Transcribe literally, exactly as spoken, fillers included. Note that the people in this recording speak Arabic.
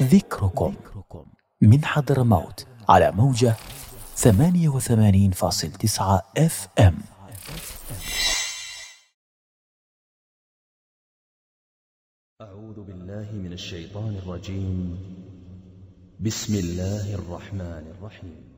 ذكركم من حضرموت على موجة ثمانية وثمانين فاصل تسعة اف ام. أعوذ بالله من الشيطان الرجيم. بسم الله الرحمن الرحيم.